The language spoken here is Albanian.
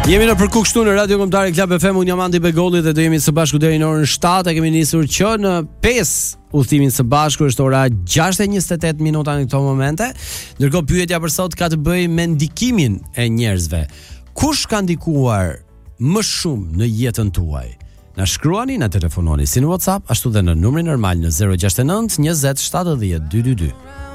Jemi në përkuk këtu në Radio Kombëtare Club FM, unë jam Andi Begolli dhe do jemi së bashku deri në orën 7. Kemi nisur që në 5 udhëtimin së bashku, është ora 6:28 minuta në këto momente. Ndërkohë pyetja për sot ka të bëjë me ndikimin e njerëzve. Kush ka ndikuar më shumë në jetën tuaj? Na shkruani, na telefononi si në WhatsApp, ashtu dhe në numrin normal në 069 20 70 222.